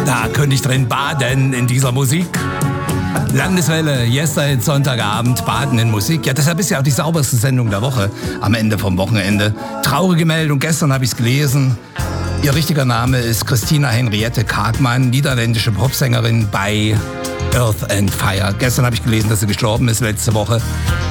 Da könnte ich drin baden in dieser Musik. Landeswelle, Yesterday, Sonntagabend, Baden in Musik. Ja, deshalb ist ja auch die sauberste Sendung der Woche am Ende vom Wochenende. Traurige Meldung, gestern habe ich es gelesen. Ihr richtiger Name ist Christina Henriette Kargmann, niederländische Popsängerin bei Earth and Fire. Gestern habe ich gelesen, dass sie gestorben ist, letzte Woche.